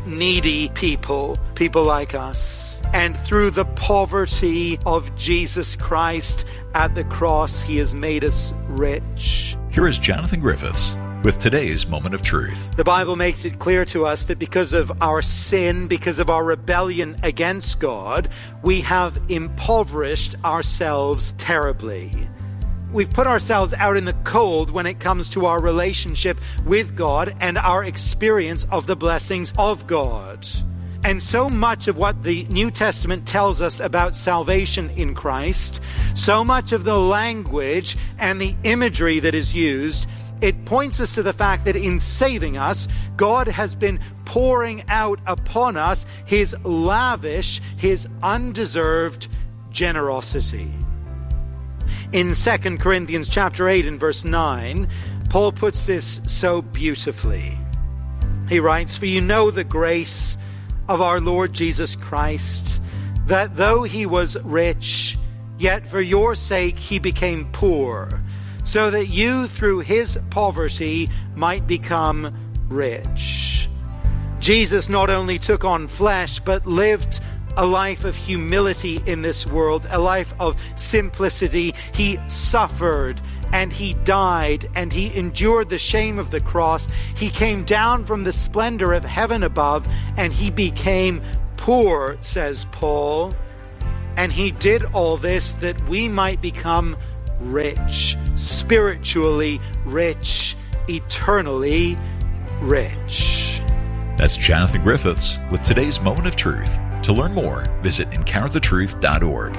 needy people like us. And through the poverty of Jesus Christ at the cross, he has made us rich. Here is Jonathan Griffiths with today's Moment of Truth. The Bible makes it clear to us that because of our sin, because of our rebellion against God, we have impoverished ourselves terribly. We've put ourselves out in the cold when it comes to our relationship with God and our experience of the blessings of God. And so much of what the New Testament tells us about salvation in Christ, so much of the language and the imagery that is used, it points us to the fact that in saving us, God has been pouring out upon us his lavish, his undeserved generosity. In 2 Corinthians chapter 8 and verse 9, Paul puts this so beautifully. He writes, "For you know the grace of our Lord Jesus Christ, that though he was rich, yet for your sake he became poor, so that you through his poverty might become rich." Jesus not only took on flesh, but lived a life of humility in this world, a life of simplicity. He suffered and he died and he endured the shame of the cross. He came down from the splendor of heaven above and he became poor, says Paul. And he did all this that we might become rich, spiritually rich, eternally rich. That's Jonathan Griffiths with today's Moment of Truth. To learn more, visit encounterthetruth.org.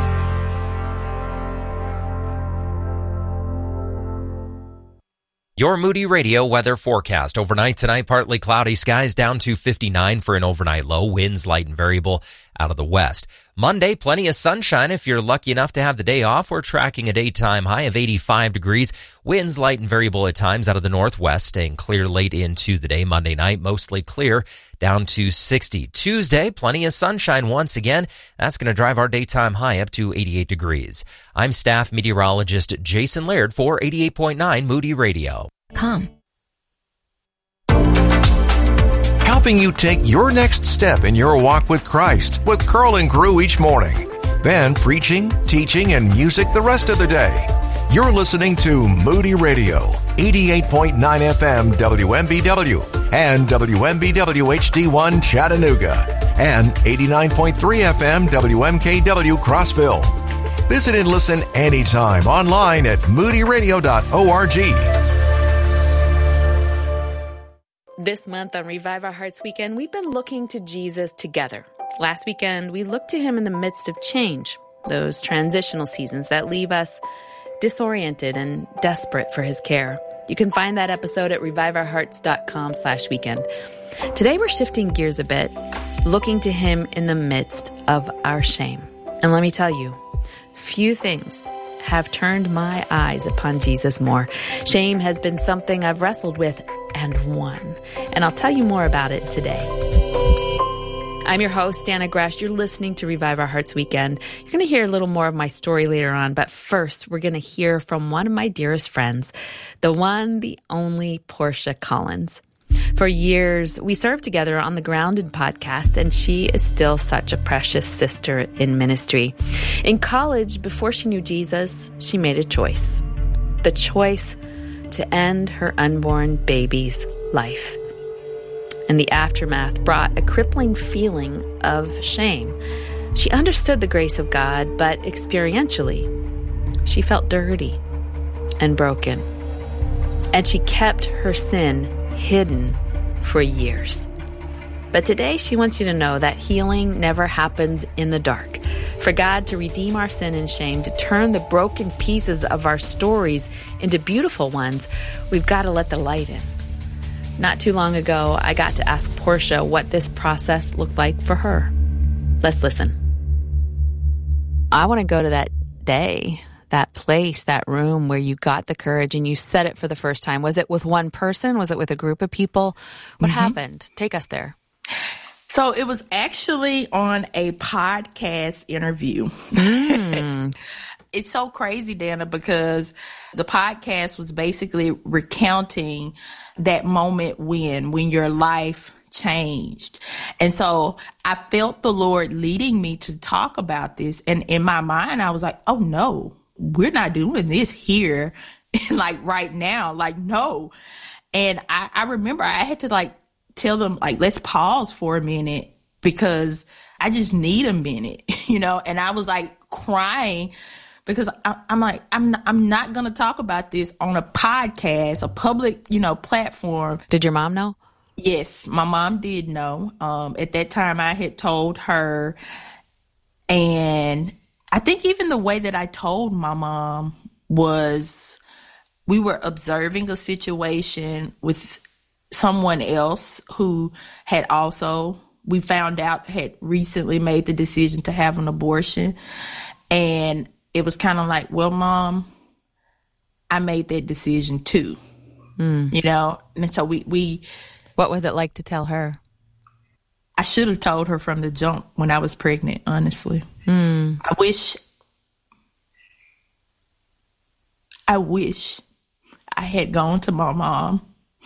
Your Moody Radio weather forecast. Overnight tonight, partly cloudy skies down to 59 for an overnight low. Winds light and variable out of the west. Monday, plenty of sunshine if you're lucky enough to have the day off. We're tracking a daytime high of 85 degrees. Winds light and variable at times out of the northwest, staying clear late into the day. Monday night, mostly clear, down to 60. Tuesday, plenty of sunshine once again. That's going to drive our daytime high up to 88 degrees. I'm staff meteorologist Jason Laird for 88.9 Moody Radio. Come. Helping you take your next step in your walk with Christ with Curl and Crew each morning. Then preaching, teaching, and music the rest of the day. You're listening to Moody Radio, 88.9 FM WMBW and WMBW HD1 Chattanooga and 89.3 FM WMKW Crossville. Visit and listen anytime online at moodyradio.org. This month on Revive Our Hearts Weekend, we've been looking to Jesus together. Last weekend, we looked to him in the midst of change, those transitional seasons that leave us disoriented and desperate for his care. You can find that episode at reviveourhearts.com/weekend. Today, we're shifting gears a bit, looking to him in the midst of our shame. And let me tell you, few things have turned my eyes upon Jesus more. Shame has been something I've wrestled with and won. And I'll tell you more about it today. I'm your host, Dana Gresh. You're listening to Revive Our Hearts Weekend. You're going to hear a little more of my story later on, but first, we're going to hear from one of my dearest friends, the one, the only Portia Collins. For years, we served together on the Grounded podcast, and she is still such a precious sister in ministry. In college, before she knew Jesus, she made a choice. The choice to end her unborn baby's life. And the aftermath brought a crippling feeling of shame. She understood the grace of God, but experientially, she felt dirty and broken. And she kept her sin hidden for years. But today, she wants you to know that healing never happens in the dark. For God to redeem our sin and shame, to turn the broken pieces of our stories into beautiful ones, we've got to let the light in. Not too long ago, I got to ask Portia what this process looked like for her. Let's listen. I want to go to that day, that place, that room where you got the courage and you said it for the first time. Was it with one person? Was it with a group of people? What happened? Take us there. So it was actually on a podcast interview. It's so crazy, Dana, because the podcast was basically recounting that moment when your life changed. And so I felt the Lord leading me to talk about this. And in my mind, I was like, oh no, we're not doing this here. Like right now, like, no. And I remember I had to like tell them, like, let's pause for a minute because I just need a minute, you know? And I was like crying because I'm like, I'm not going to talk about this on a podcast, a public, you know, platform. Did your mom know? Yes, my mom did know. At that time I had told her, and I think even the way that I told my mom was we were observing a situation with someone else who had also, we found out, had recently made the decision to have an abortion. And it was kind of like, well, Mom, I made that decision too, you know? And so we What was it like to tell her? I should have told her from the jump when I was pregnant, honestly. I wish I had gone to my mom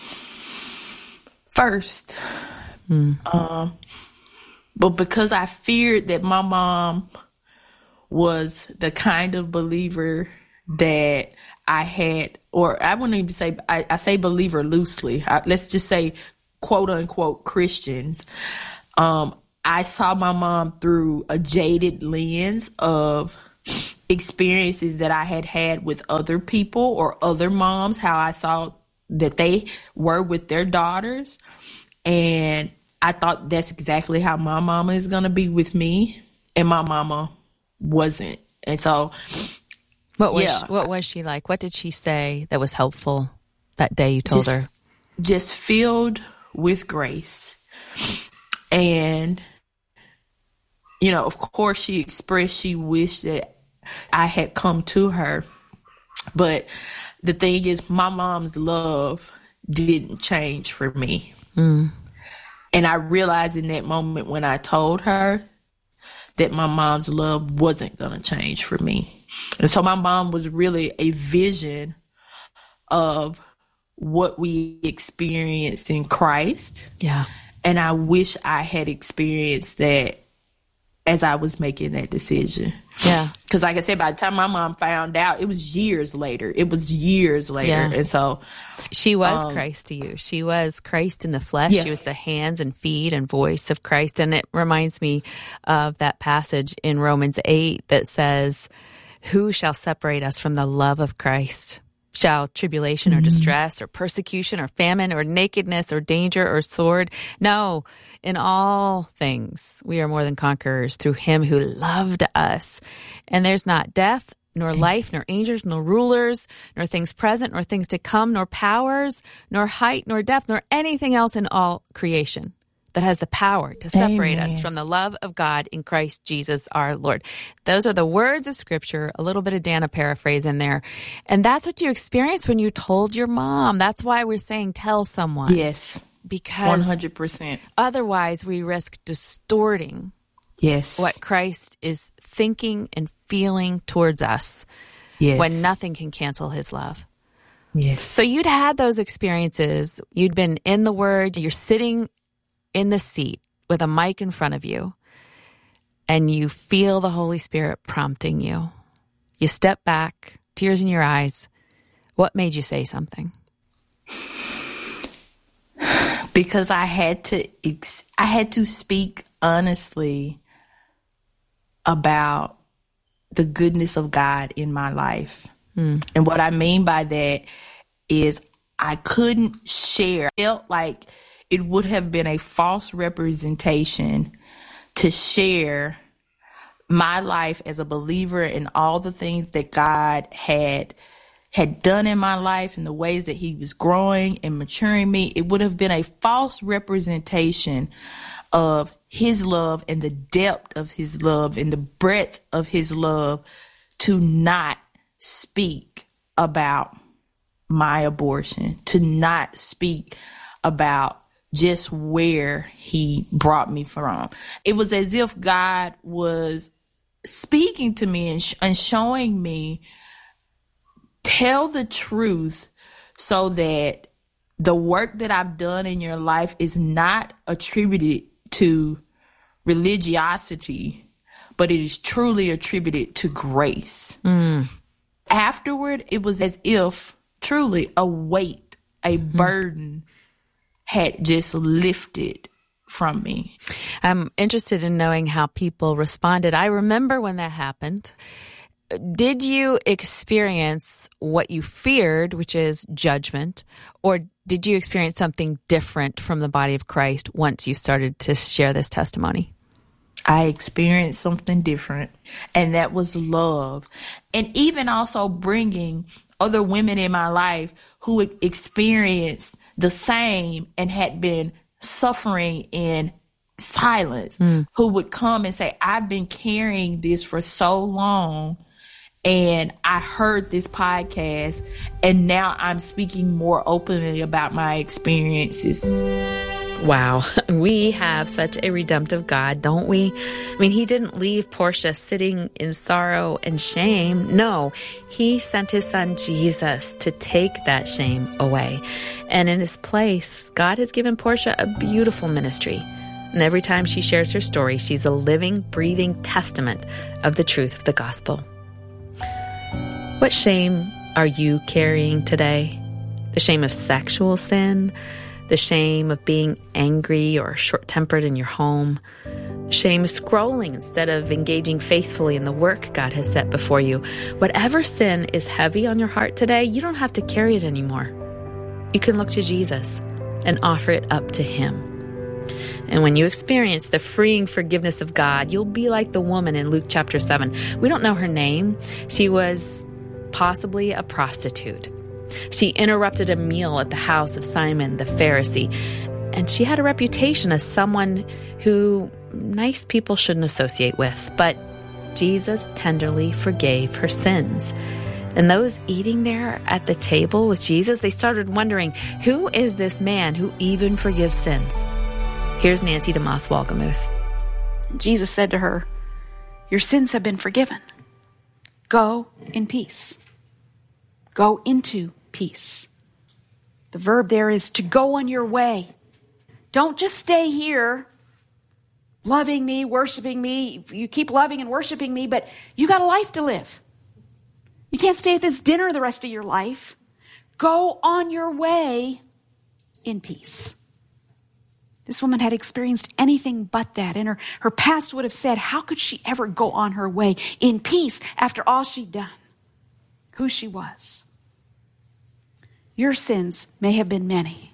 first. But because I feared that my mom was the kind of believer that I had, or I wouldn't even say, I say believer loosely. Let's just say quote unquote Christians. I saw my mom through a jaded lens of experiences that I had had with other people or other moms, how I saw that they were with their daughters. And I thought that's exactly how my mama is going to be with me. And my mama wasn't. And so, what was she like? What did she say that was helpful that day you told her? Just filled with grace. And, you know, of course she expressed she wished that I had come to her. But the thing is, my mom's love didn't change for me. And I realized in that moment when I told her that my mom's love wasn't going to change for me. And so my mom was really a vision of what we experienced in Christ. Yeah. And I wish I had experienced that as I was making that decision. Yeah. Because like I said, by the time my mom found out, it was years later. Yeah. And so she was Christ to you. She was Christ in the flesh. Yeah. She was the hands and feet and voice of Christ. And it reminds me of that passage in Romans 8 that says, who shall separate us from the love of Christ? Shall tribulation or distress or persecution or famine or nakedness or danger or sword? No, in all things we are more than conquerors through him who loved us. And there's not death, nor life, nor angels, nor rulers, nor things present, nor things to come, nor powers, nor height, nor depth, nor anything else in all creation that has the power to separate us from the love of God in Christ Jesus our Lord. Those are the words of Scripture, a little bit of Dana paraphrase in there. And that's what you experienced when you told your mom. That's why we're saying tell someone. yes, Because 100%. otherwise we risk distorting Yes. what Christ is thinking and feeling towards us Yes. when nothing can cancel his love. Yes. So you'd had those experiences. You'd been in the Word. You're sitting in the seat with a mic in front of you, and you feel the Holy Spirit prompting you. You step back, tears in your eyes. What made you say something? Because I had to speak honestly about the goodness of God in my life. And what I mean by that is I couldn't share. I felt like it would have been a false representation to share my life as a believer and all the things that God had done in my life and the ways that he was growing and maturing me. It would have been a false representation of his love and the depth of his love and the breadth of his love to not speak about my abortion, to not speak about just where he brought me from. It was as if God was speaking to me and showing me, tell the truth so that the work that I've done in your life is not attributed to religiosity, but it is truly attributed to grace. Afterward, it was as if truly a weight, a burden had just lifted from me. I'm interested in knowing how people responded. I remember when that happened. Did you experience what you feared, which is judgment, or did you experience something different from the body of Christ once you started to share this testimony? I experienced something different, and that was love. And even also bringing other women in my life who experienced the same and had been suffering in silence, who would come and say, I've been carrying this for so long, and I heard this podcast, and now I'm speaking more openly about my experiences. Wow. We have such a redemptive God, don't we? I mean, he didn't leave Portia sitting in sorrow and shame. No, he sent his son Jesus to take that shame away. And in his place, God has given Portia a beautiful ministry. And every time she shares her story, she's a living, breathing testament of the truth of the gospel. What shame are you carrying today? The shame of sexual sin? The shame of being angry or short-tempered in your home? The shame of scrolling instead of engaging faithfully in the work God has set before you? Whatever sin is heavy on your heart today, you don't have to carry it anymore. You can look to Jesus and offer it up to him. And when you experience the freeing forgiveness of God, you'll be like the woman in Luke chapter 7. We don't know her name. She was possibly a prostitute. She interrupted a meal at the house of Simon the Pharisee, and she had a reputation as someone who nice people shouldn't associate with. But Jesus tenderly forgave her sins. And those eating there at the table with Jesus, they started wondering, who is this man who even forgives sins? Here's Nancy DeMoss Wolgemuth. Jesus said to her, your sins have been forgiven. Go in peace. Go into peace. The verb there is to go on your way. Don't just stay here loving me, worshiping me. You keep loving and worshiping me, but you got a life to live. You can't stay at this dinner the rest of your life. Go on your way in peace. This woman had experienced anything but that, and her past would have said, how could she ever go on her way in peace after all she'd done? Who she was. Your sins may have been many.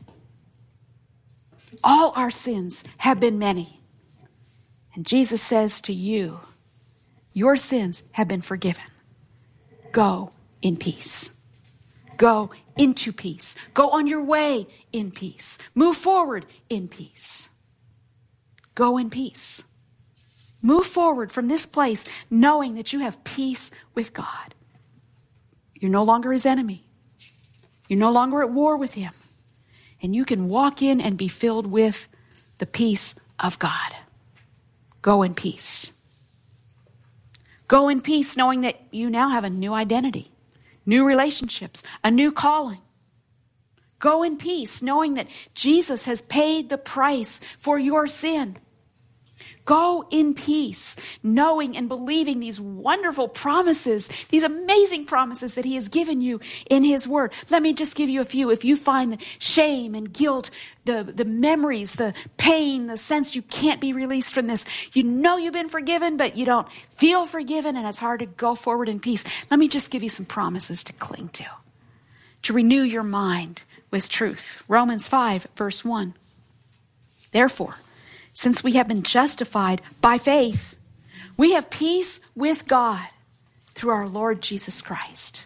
All our sins have been many. And Jesus says to you, your sins have been forgiven. Go in peace. Go into peace. Go on your way in peace. Move forward in peace. Go in peace. Move forward from this place knowing that you have peace with God. You're no longer his enemy. You're no longer at war with him. And you can walk in and be filled with the peace of God. Go in peace. Go in peace knowing that you now have a new identity, new relationships, a new calling. Go in peace knowing that Jesus has paid the price for your sin. Go in peace, knowing and believing these wonderful promises, these amazing promises that he has given you in his word. Let me just give you a few. If you find the shame and guilt, the memories, the pain, the sense you can't be released from this, you know you've been forgiven, but you don't feel forgiven, and it's hard to go forward in peace. Let me just give you some promises to cling to renew your mind with truth. Romans 5, verse 1. Therefore, since we have been justified by faith, we have peace with God through our Lord Jesus Christ.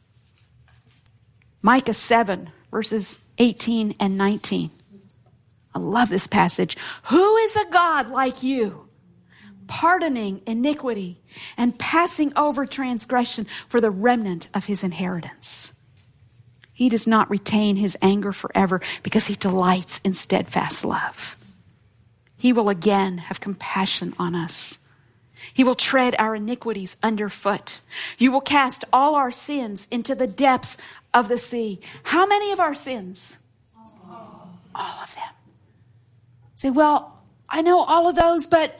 Micah 7, verses 18 and 19. I love this passage. Who is a God like you, pardoning iniquity and passing over transgression for the remnant of his inheritance? He does not retain his anger forever because he delights in steadfast love. He will again have compassion on us. He will tread our iniquities underfoot. You will cast all our sins into the depths of the sea. How many of our sins? all of them. Say, well, I know all of those, but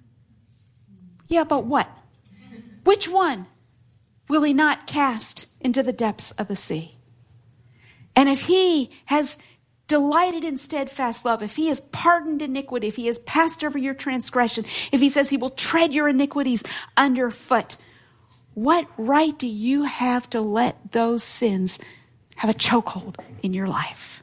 what? Which one will he not cast into the depths of the sea? And if he has delighted in steadfast love, if he has pardoned iniquity, if he has passed over your transgression, if he says he will tread your iniquities underfoot, what right do you have to let those sins have a chokehold in your life?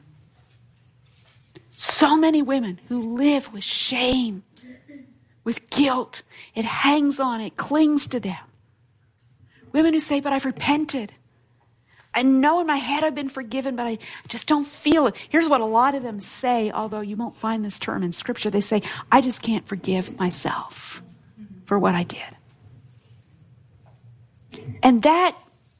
So many women who live with shame, with guilt. It hangs on, it clings to them. Women who say, but I've repented. I know in my head I've been forgiven, but I just don't feel it. Here's what a lot of them say, although you won't find this term in Scripture. They say, I just can't forgive myself for what I did. And that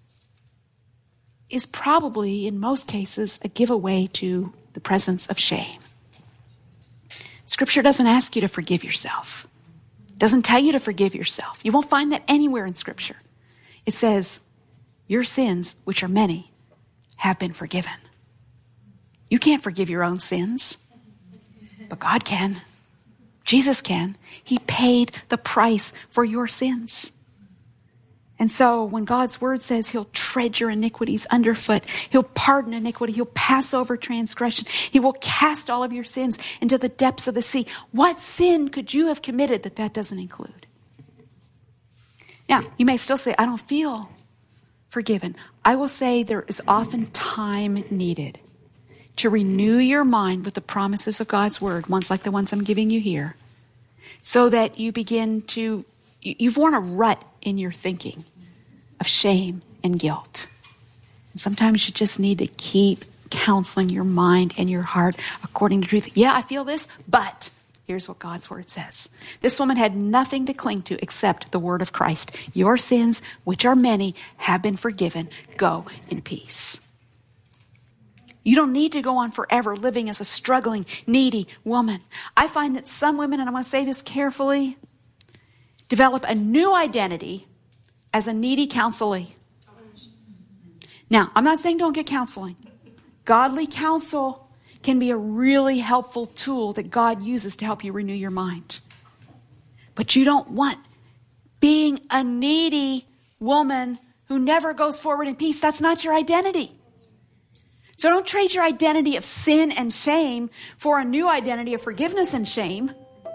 is probably, in most cases, a giveaway to the presence of shame. Scripture doesn't ask you to forgive yourself. It doesn't tell you to forgive yourself. You won't find that anywhere in Scripture. It says, your sins, which are many, have been forgiven. You can't forgive your own sins, but God can. Jesus can. He paid the price for your sins. And so when God's word says he'll tread your iniquities underfoot, he'll pardon iniquity, he'll pass over transgression, he will cast all of your sins into the depths of the sea. What sin could you have committed that doesn't include? Now, you may still say, I don't feel forgiven. I will say there is often time needed to renew your mind with the promises of God's word, ones like the ones I'm giving you here, so that you begin to, you've worn a rut in your thinking of shame and guilt. And sometimes you just need to keep counseling your mind and your heart according to truth. Yeah, I feel this, but here's what God's word says. This woman had nothing to cling to except the word of Christ. Your sins, which are many, have been forgiven. Go in peace. You don't need to go on forever living as a struggling, needy woman. I find that some women, and I want to say this carefully, develop a new identity as a needy counselee. Now, I'm not saying don't get counseling. Godly counsel can be a really helpful tool that God uses to help you renew your mind. But you don't want being a needy woman who never goes forward in peace. That's not your identity. So don't trade your identity of sin and shame for a new identity of forgiveness and shame.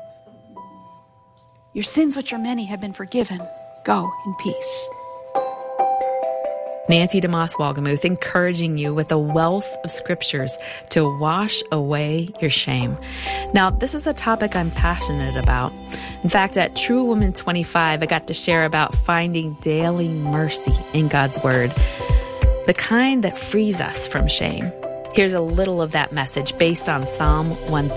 Your sins, which are many, have been forgiven. Go in peace. Nancy DeMoss Wolgemuth encouraging you with a wealth of scriptures to wash away your shame. Now, this is a topic I'm passionate about. In fact, at True Woman 25, I got to share about finding daily mercy in God's Word, the kind that frees us from shame. Here's a little of that message based on Psalm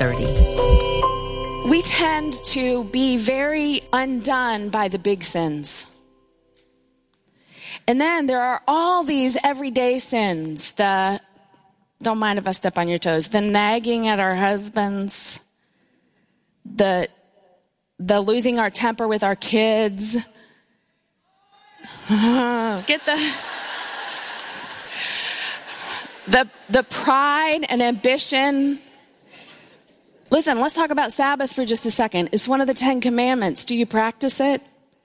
130. We tend to be very undone by the big sins. And then there are all these everyday sins. Don't mind if I step on your toes. The nagging at our husbands. The losing our temper with our kids. Get the pride and ambition. Listen, let's talk about Sabbath for just a second. It's one of the 10 commandments. Do you practice it?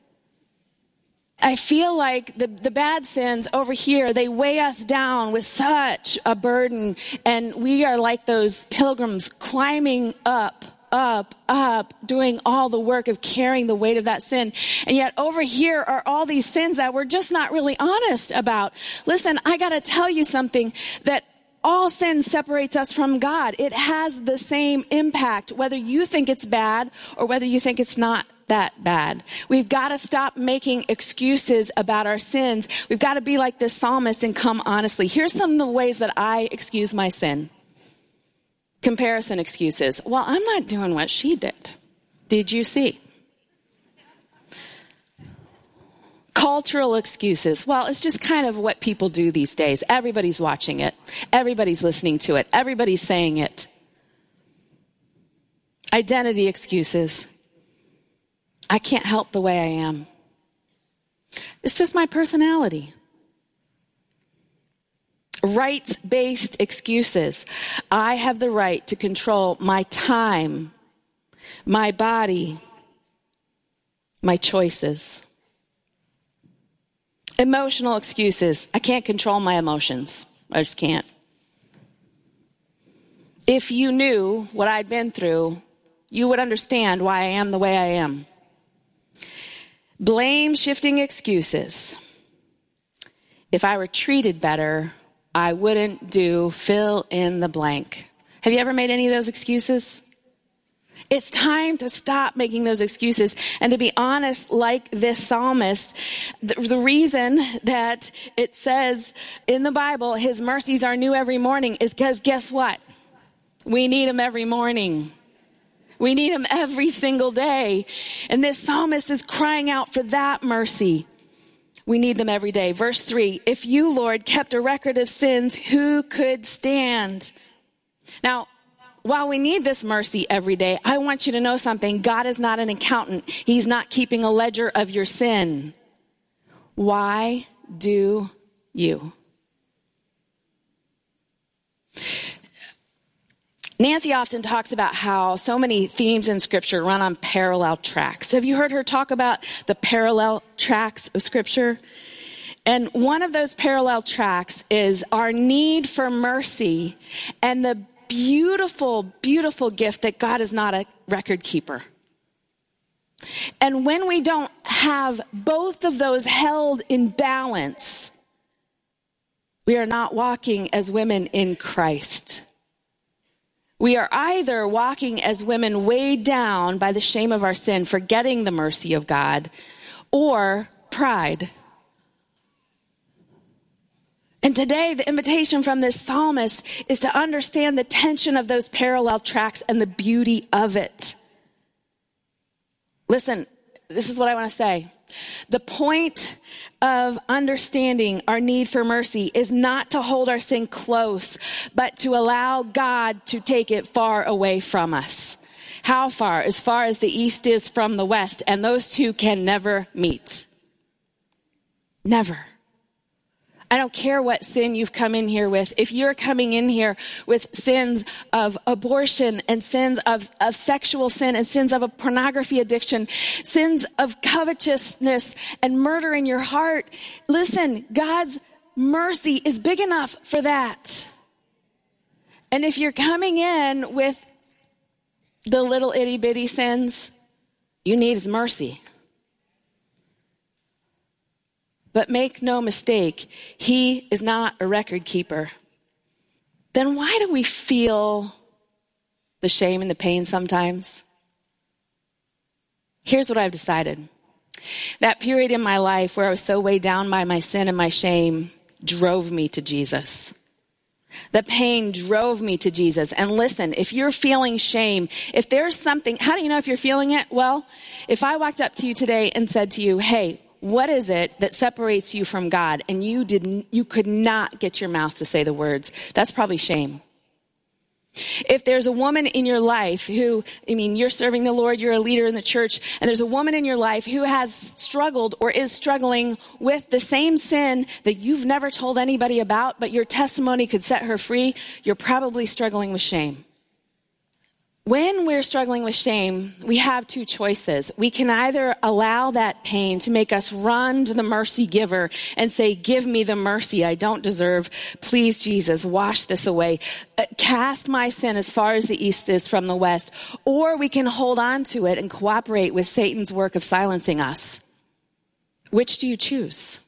I feel like the bad sins over here, they weigh us down with such a burden. And we are like those pilgrims climbing up, doing all the work of carrying the weight of that sin. And yet over here are all these sins that we're just not really honest about. Listen, I got to tell you something, that all sin separates us from God. It has the same impact, whether you think it's bad or whether you think it's not that bad. We've got to stop making excuses about our sins. We've got to be like this psalmist and come honestly. Here's some of the ways that I excuse my sin. Comparison excuses. Well, I'm not doing what she did. Did you see? Cultural excuses. Well, it's just kind of what people do these days. Everybody's watching it. Everybody's listening to it. Everybody's saying it. Identity excuses. I can't help the way I am. It's just my personality. Rights-based excuses. I have the right to control my time, my body, my choices. Emotional excuses. I can't control my emotions. I just can't. If you knew what I'd been through, you would understand why I am the way I am. Blame-shifting excuses. If I were treated better, I wouldn't do fill in the blank. Have you ever made any of those excuses? It's time to stop making those excuses and to be honest, like this psalmist. The reason that it says in the Bible, his mercies are new every morning is because guess what? We need them every morning. We need them every single day. And this psalmist is crying out for that mercy. We need them every day. Verse 3, if you, Lord, kept a record of sins, who could stand? Now, while we need this mercy every day, I want you to know something. God is not an accountant. He's not keeping a ledger of your sin. Why do you? Nancy often talks about how so many themes in Scripture run on parallel tracks. Have you heard her talk about the parallel tracks of Scripture? And one of those parallel tracks is our need for mercy and the beautiful, beautiful gift that God is not a record keeper. And when we don't have both of those held in balance, we are not walking as women in Christ. We are either walking as women weighed down by the shame of our sin, forgetting the mercy of God, or pride. And today, the invitation from this psalmist is to understand the tension of those parallel tracks and the beauty of it. Listen, this is what I want to say. The point of understanding our need for mercy is not to hold our sin close, but to allow God to take it far away from us. How far? As far as the east is from the west, and those two can never meet. Never. I don't care what sin you've come in here with. If you're coming in here with sins of abortion and sins of sexual sin and sins of a pornography addiction, sins of covetousness and murder in your heart, listen, God's mercy is big enough for that. And if you're coming in with the little itty bitty sins, you need his mercy. But make no mistake, he is not a record keeper. Then why do we feel the shame and the pain sometimes? Here's what I've decided. That period in my life where I was so weighed down by my sin and my shame drove me to Jesus. The pain drove me to Jesus. And listen, if you're feeling shame, if there's something, how do you know if you're feeling it? Well, if I walked up to you today and said to you, hey, what is it that separates you from God? And you could not get your mouth to say the words. That's probably shame. If there's a woman in your life who, you're serving the Lord, you're a leader in the church, and there's a woman in your life who has struggled or is struggling with the same sin that you've never told anybody about, but your testimony could set her free, you're probably struggling with shame. When we're struggling with shame, we have two choices. We can either allow that pain to make us run to the mercy giver and say, give me the mercy I don't deserve. Please, Jesus, wash this away. Cast my sin as far as the east is from the west. Or we can hold on to it and cooperate with Satan's work of silencing us. Which do you choose?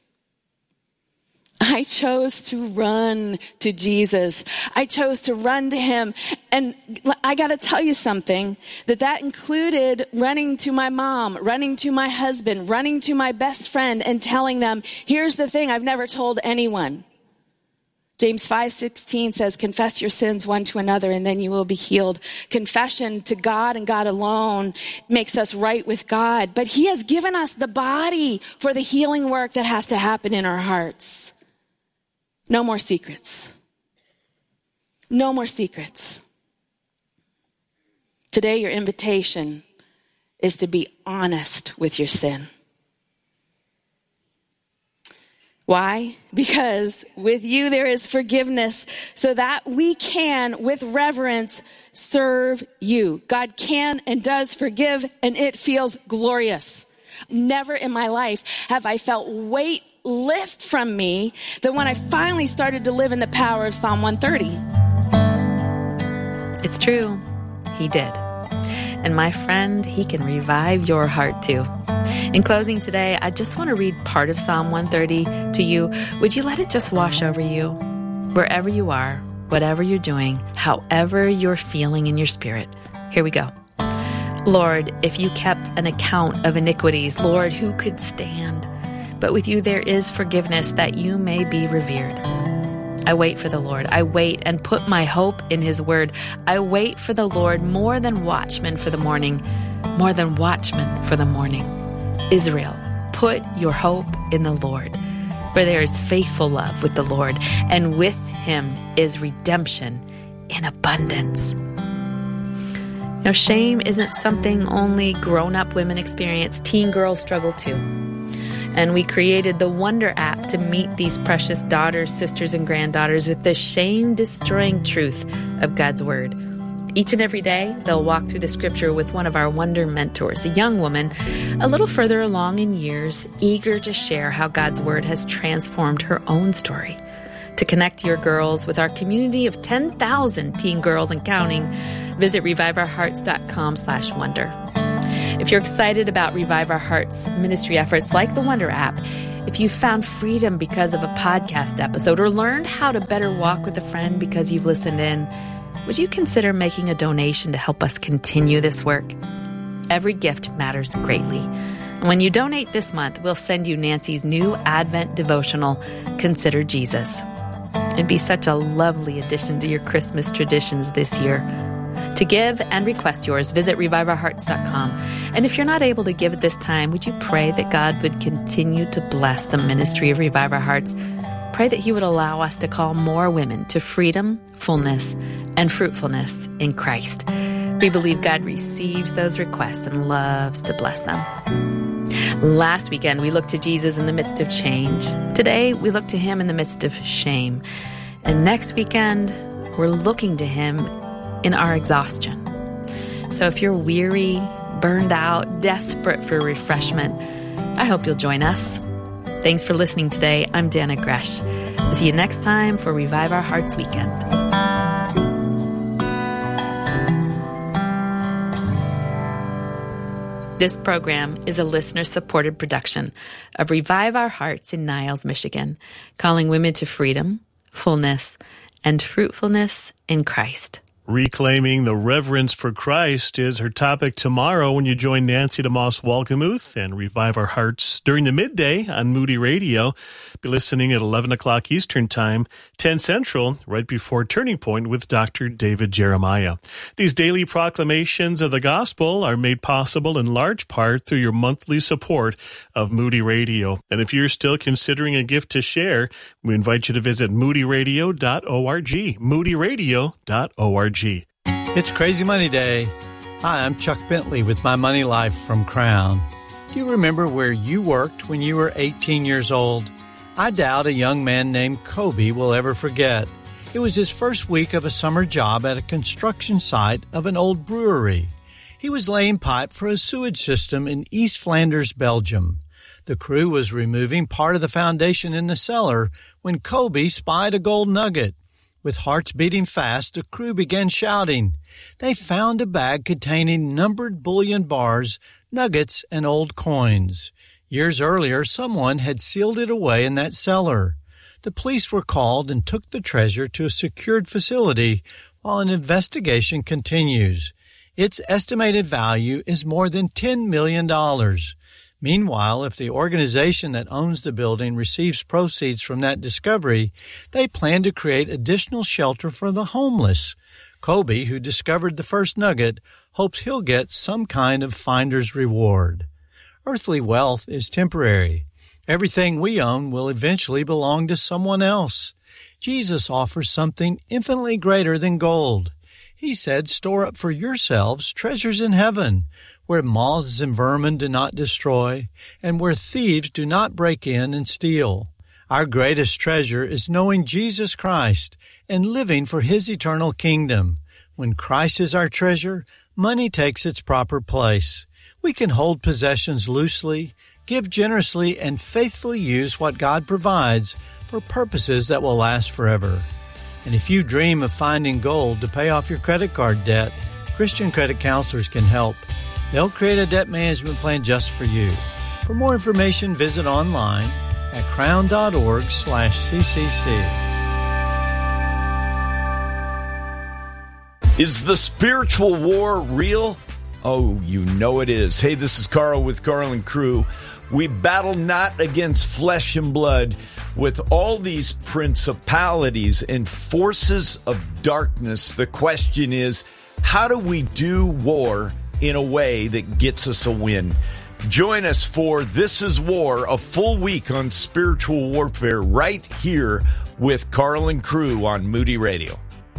I chose to run to Jesus. I chose to run to him. And I got to tell you something, that included running to my mom, running to my husband, running to my best friend and telling them, here's the thing I've never told anyone. James 5:16 says, confess your sins one to another and then you will be healed. Confession to God and God alone makes us right with God. But he has given us the body for the healing work that has to happen in our hearts. No more secrets. No more secrets. Today, your invitation is to be honest with your sin. Why? Because with you there is forgiveness, so that we can, with reverence, serve you. God can and does forgive, and it feels glorious. Never in my life have I felt weight lift from me than when I finally started to live in the power of Psalm 130. It's true. He did. And my friend, he can revive your heart too. In closing today, I just want to read part of Psalm 130 to you. Would you let it just wash over you? Wherever you are, whatever you're doing, however you're feeling in your spirit. Here we go. Lord, if you kept an account of iniquities, Lord, who could stand? But with you there is forgiveness, that you may be revered. I wait for the Lord. I wait and put my hope in his word. I wait for the Lord more than watchmen for the morning, more than watchmen for the morning. Israel, put your hope in the Lord, for there is faithful love with the Lord, and with him is redemption in abundance. Now, shame isn't something only grown-up women experience. Teen girls struggle too. And we created the Wonder app to meet these precious daughters, sisters, and granddaughters with the shame-destroying truth of God's Word. Each and every day, they'll walk through the scripture with one of our Wonder mentors, a young woman a little further along in years, eager to share how God's Word has transformed her own story. To connect your girls with our community of 10,000 teen girls and counting, visit reviveourhearts.com/wonder. If you're excited about Revive Our Hearts ministry efforts like the Wonder app, if you found freedom because of a podcast episode or learned how to better walk with a friend because you've listened in, would you consider making a donation to help us continue this work? Every gift matters greatly. And when you donate this month, we'll send you Nancy's new Advent devotional, Consider Jesus. It'd be such a lovely addition to your Christmas traditions this year. To give and request yours, visit reviveourhearts.com. And if you're not able to give at this time, would you pray that God would continue to bless the ministry of Revive Our Hearts? Pray that he would allow us to call more women to freedom, fullness, and fruitfulness in Christ. We believe God receives those requests and loves to bless them. Last weekend, we looked to Jesus in the midst of change. Today, we look to him in the midst of shame. And next weekend, we're looking to him in our exhaustion. So if you're weary, burned out, desperate for refreshment, I hope you'll join us. Thanks for listening today. I'm Dana Gresh. We'll see you next time for Revive Our Hearts Weekend. This program is a listener-supported production of Revive Our Hearts in Niles, Michigan, calling women to freedom, fullness, and fruitfulness in Christ. Reclaiming the reverence for Christ is her topic tomorrow when you join Nancy DeMoss Walkemuth and Revive Our Hearts during the midday on Moody Radio. Be listening at 11 o'clock Eastern Time, 10 Central, right before Turning Point with Dr. David Jeremiah. These daily proclamations of the gospel are made possible in large part through your monthly support of Moody Radio. And if you're still considering a gift to share, we invite you to visit moodyradio.org, moodyradio.org. It's Crazy Money Day. Hi, I'm Chuck Bentley with My Money Life from Crown. Do you remember where you worked when you were 18 years old? I doubt a young man named Kobe will ever forget. It was his first week of a summer job at a construction site of an old brewery. He was laying pipe for a sewage system in East Flanders, Belgium. The crew was removing part of the foundation in the cellar when Kobe spied a gold nugget. With hearts beating fast, the crew began shouting. They found a bag containing numbered bullion bars, nuggets, and old coins. Years earlier, someone had sealed it away in that cellar. The police were called and took the treasure to a secured facility while an investigation continues. Its estimated value is more than $10 million. Meanwhile, if the organization that owns the building receives proceeds from that discovery, they plan to create additional shelter for the homeless. Kobe, who discovered the first nugget, hopes he'll get some kind of finder's reward. Earthly wealth is temporary. Everything we own will eventually belong to someone else. Jesus offers something infinitely greater than gold. He said, "Store up for yourselves treasures in heaven, where moths and vermin do not destroy, and where thieves do not break in and steal." Our greatest treasure is knowing Jesus Christ and living for His eternal kingdom. When Christ is our treasure, money takes its proper place. We can hold possessions loosely, give generously, and faithfully use what God provides for purposes that will last forever. And if you dream of finding gold to pay off your credit card debt, Christian credit counselors can help. They'll create a debt management plan just for you. For more information, visit online at crown.org/CCC. Is the spiritual war real? Oh, you know it is. Hey, this is Carl with Carl and Crew. We battle not against flesh and blood. With all these principalities and forces of darkness, the question is, how do we do war in a way that gets us a win? Join us for This Is War, a full week on spiritual warfare right here with Carl and Crew on Moody Radio.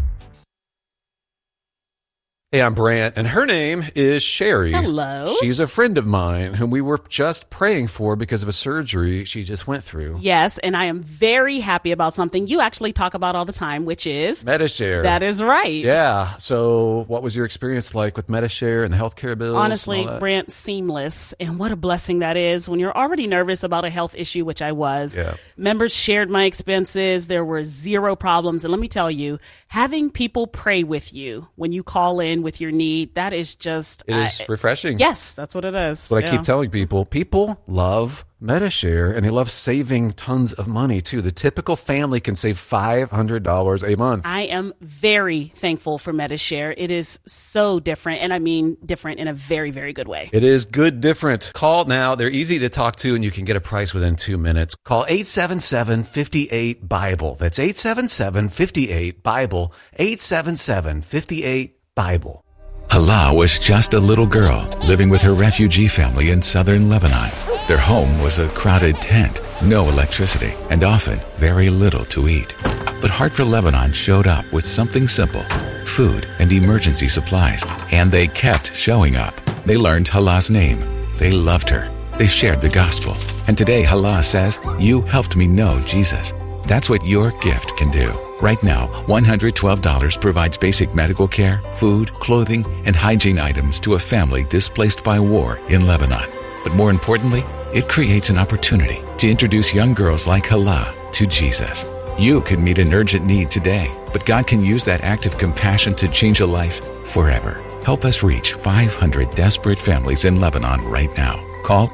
Hey, I'm Brant, and her name is Sherry. Hello. She's a friend of mine whom we were just praying for because of a surgery she just went through. Yes, and I am very happy about something you actually talk about all the time, which is Medi-Share. That is right. Yeah. So what was your experience like with Medi-Share and the healthcare bills? Honestly, Brant, seamless. And what a blessing that is when you're already nervous about a health issue, which I was. Yeah. Members shared my expenses. There were zero problems. And let me tell you, having people pray with you when you call in with your need, that is just... It is refreshing. Yes, that's what it is. What I keep telling people. People love Medi-Share, and they love saving tons of money, too. The typical family can save $500 a month. I am very thankful for Medi-Share. It is so different, and I mean different in a very, very good way. It is good different. Call now. They're easy to talk to, and you can get a price within 2 minutes. Call 877-58-BIBLE. That's 877-58-BIBLE. 877-58-BIBLE. Hala was just a little girl living with her refugee family in southern Lebanon. Their home was a crowded tent, no electricity, and often very little to eat. But Heart for Lebanon showed up with something simple, food and emergency supplies, and they kept showing up. They learned Hala's name. They loved her. They shared the gospel. And today Hala says, "You helped me know Jesus." That's what your gift can do. Right now, $112 provides basic medical care, food, clothing, and hygiene items to a family displaced by war in Lebanon. But more importantly, it creates an opportunity to introduce young girls like Hala to Jesus. You could meet an urgent need today, but God can use that act of compassion to change a life forever. Help us reach 500 desperate families in Lebanon right now. Call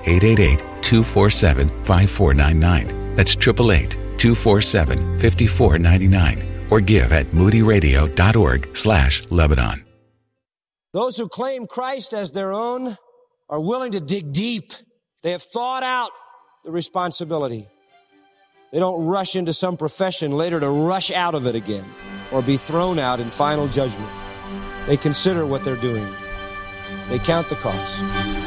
888-247-5499. That's 888-247-5499. Or give at moodyradio.org/Lebanon. Those who claim Christ as their own are willing to dig deep. They have thought out the responsibility. They don't rush into some profession later to rush out of it again or be thrown out in final judgment. They consider what they're doing. They count the cost.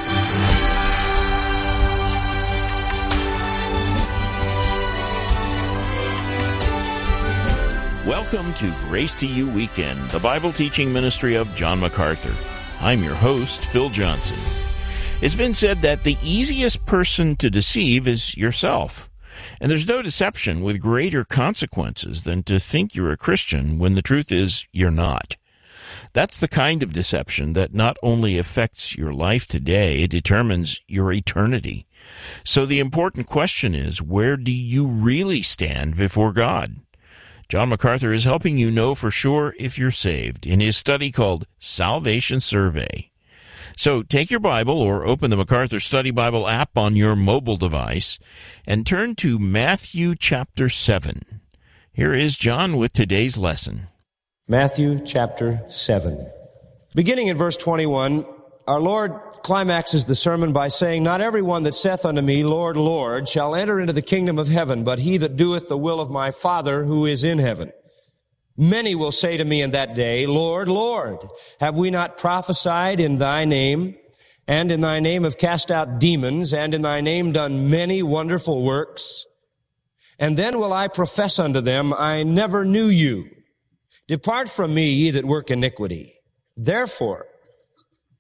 Welcome to Grace to You Weekend, the Bible teaching ministry of John MacArthur. I'm your host, Phil Johnson. It's been said that the easiest person to deceive is yourself. And there's no deception with greater consequences than to think you're a Christian when the truth is you're not. That's the kind of deception that not only affects your life today, it determines your eternity. So the important question is, where do you really stand before God? John MacArthur is helping you know for sure if you're saved in his study called Salvation Survey. So take your Bible or open the MacArthur Study Bible app on your mobile device and turn to Matthew chapter 7. Here is John with today's lesson. Matthew chapter 7. Beginning in verse 21, our Lord climaxes the sermon by saying, "Not everyone that saith unto me, Lord, Lord, shall enter into the kingdom of heaven, but he that doeth the will of my Father who is in heaven. Many will say to me in that day, Lord, Lord, have we not prophesied in thy name, and in thy name have cast out demons, and in thy name done many wonderful works? And then will I profess unto them, I never knew you. Depart from me, ye that work iniquity. Therefore,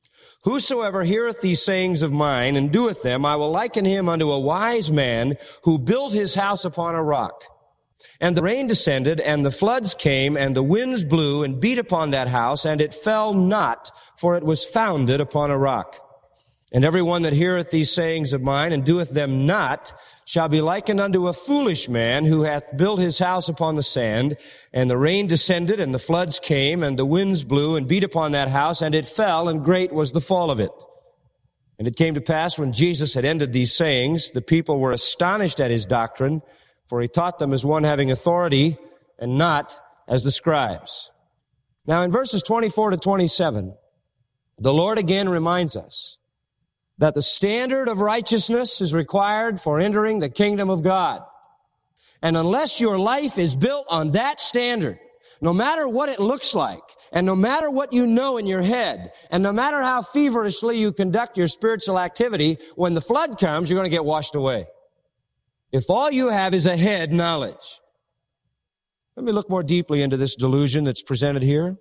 Whosoever heareth these sayings of mine and doeth them, I will liken him unto a wise man who built his house upon a rock. And the rain descended, and the floods came, and the winds blew and beat upon that house, and it fell not, for it was founded upon a rock. And every one that heareth these sayings of mine and doeth them not shall be likened unto a foolish man who hath built his house upon the sand. And the rain descended, and the floods came, and the winds blew and beat upon that house, and it fell, and great was the fall of it. And it came to pass, when Jesus had ended these sayings, the people were astonished at his doctrine, for he taught them as one having authority, and not as the scribes. Now in verses 24 to 27, the Lord again reminds us that the standard of righteousness is required for entering the kingdom of God. And unless your life is built on that standard, no matter what it looks like, and no matter what you know in your head, and no matter how feverishly you conduct your spiritual activity, when the flood comes, you're going to get washed away. If all you have is a head knowledge. Let me look more deeply into this delusion that's presented here.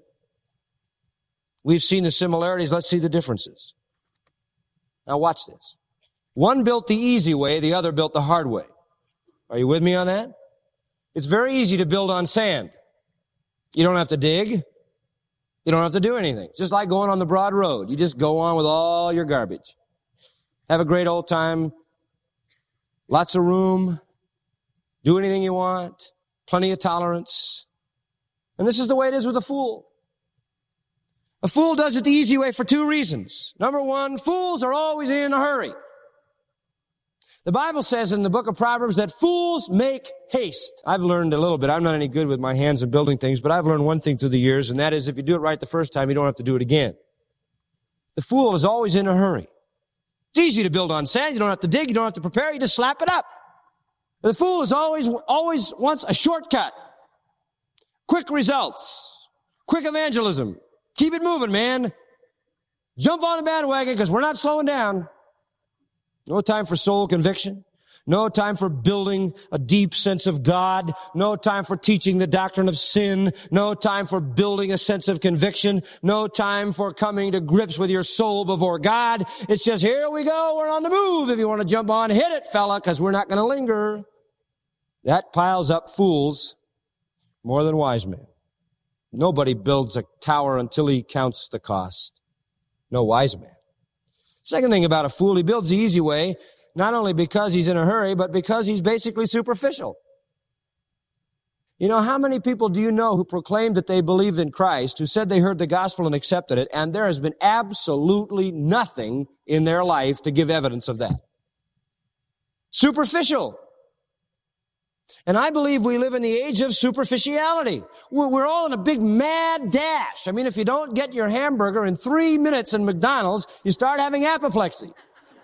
We've seen the similarities. Let's see the differences. Now watch this. One built the easy way, the other built the hard way. Are you with me on that? It's very easy to build on sand. You don't have to dig. You don't have to do anything. It's just like going on the broad road. You just go on with all your garbage. Have a great old time. Lots of room. Do anything you want. Plenty of tolerance. And this is the way it is with a fool. A fool does it the easy way for two reasons. Number one, fools are always in a hurry. The Bible says in the book of Proverbs that fools make haste. I've learned a little bit. I'm not any good with my hands and building things, but I've learned one thing through the years, and that is if you do it right the first time, you don't have to do it again. The fool is always in a hurry. It's easy to build on sand. You don't have to dig. You don't have to prepare. You just slap it up. The fool is always wants a shortcut. Quick results. Quick evangelism. Keep it moving, man. Jump on the bandwagon because we're not slowing down. No time for soul conviction. No time for building a deep sense of God. No time for teaching the doctrine of sin. No time for building a sense of conviction. No time for coming to grips with your soul before God. It's just, here we go. We're on the move. If you want to jump on, hit it, fella, because we're not going to linger. That piles up fools more than wise men. Nobody builds a tower until he counts the cost. No wise man. Second thing about a fool, he builds the easy way, not only because he's in a hurry, but because he's basically superficial. You know, how many people do you know who proclaimed that they believed in Christ, who said they heard the gospel and accepted it, and there has been absolutely nothing in their life to give evidence of that? Superficial. And I believe we live in the age of superficiality. We're all in a big mad dash. I mean, if you don't get your hamburger in 3 minutes in McDonald's, you start having apoplexy.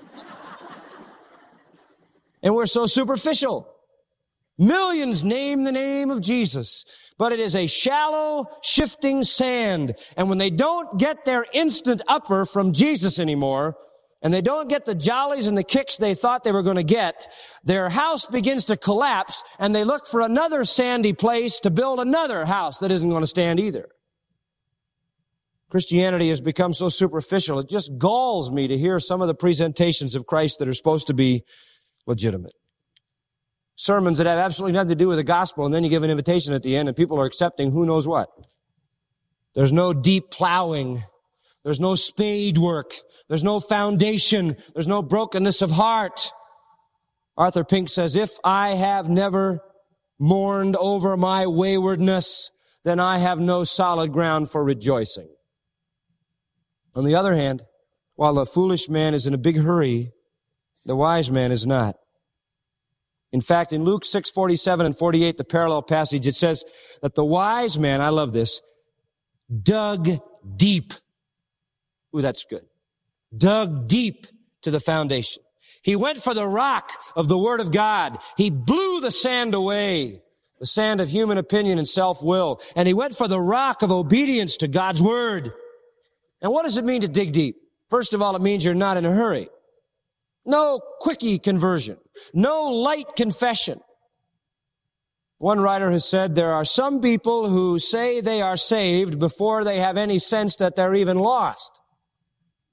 And we're so superficial. Millions name the name of Jesus, but it is a shallow, shifting sand. And when they don't get their instant upper from Jesus anymore, and they don't get the jollies and the kicks they thought they were going to get, their house begins to collapse, and they look for another sandy place to build another house that isn't going to stand either. Christianity has become so superficial, it just galls me to hear some of the presentations of Christ that are supposed to be legitimate. Sermons that have absolutely nothing to do with the gospel, and then you give an invitation at the end, and people are accepting who knows what. There's no deep plowing. There's no spade work. There's no foundation. There's no brokenness of heart. Arthur Pink says, if I have never mourned over my waywardness, then I have no solid ground for rejoicing. On the other hand, while the foolish man is in a big hurry, the wise man is not. In fact, in Luke 6:47 and 48, the parallel passage, it says that the wise man, I love this, dug deep. Ooh, that's good. Dug deep to the foundation. He went for the rock of the Word of God. He blew the sand away, the sand of human opinion and self-will. And he went for the rock of obedience to God's Word. And what does it mean to dig deep? First of all, it means you're not in a hurry. No quickie conversion. No light confession. One writer has said there are some people who say they are saved before they have any sense that they're even lost.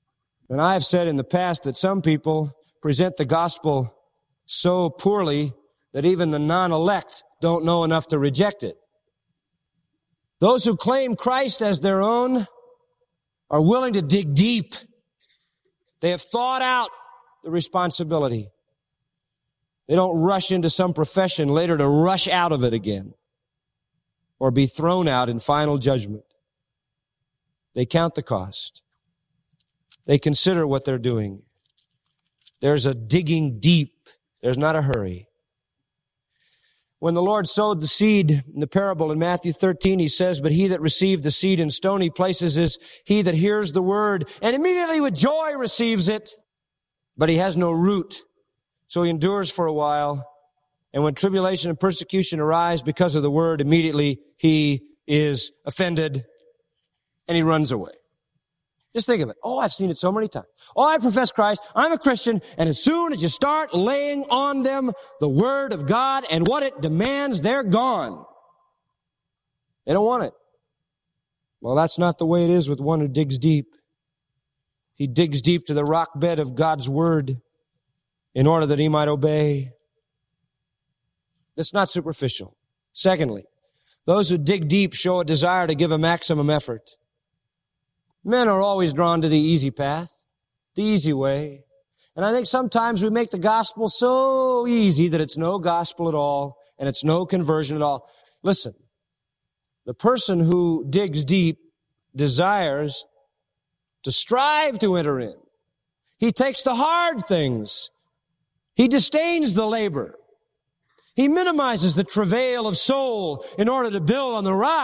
And I have said in the past that some people present the gospel so poorly that even the non-elect don't know enough to reject it. Those who claim Christ as their own are willing to dig deep. They have thought out the responsibility. They don't rush into some profession later to rush out of it again or be thrown out in final judgment. They count the cost. They consider what they're doing. There's a digging deep. There's not a hurry. When the Lord sowed the seed in the parable in Matthew 13, he says, "But he that received the seed in stony places is he that hears the word and immediately with joy receives it, but he has no root. So he endures for a while. And when tribulation and persecution arise because of the word, immediately he is offended and he runs away." Just think of it. Oh, I've seen it so many times. Oh, I profess Christ. I'm a Christian. And as soon as you start laying on them the word of God and what it demands, they're gone. They don't want it. Well, that's not the way it is with one who digs deep. He digs deep to the rock bed of God's word in order that he might obey. That's not superficial. Secondly, those who dig deep show a desire to give a maximum effort. Men are always drawn to the easy path, the easy way. And I think sometimes we make the gospel so easy that it's no gospel at all and it's no conversion at all. Listen, the person who digs deep desires to strive to enter in. He takes the hard things. He disdains the labor. He minimizes the travail of soul in order to build on the rock.